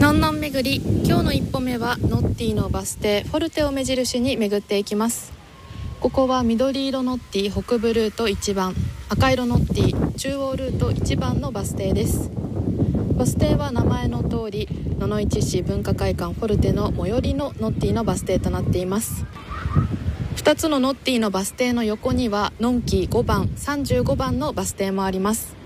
のんのん巡り、今日の一歩目はノッティのバス停フォルテを目印に巡っていきます。ここは緑色ノッティ北部ルート1番、赤色ノッティ中央ルート1番のバス停です。バス停は名前の通り野々市市文化会館フォルテの最寄りのノッティのバス停となっています。2つのノッティのバス停の横にはのんき5番35番のバス停もあります。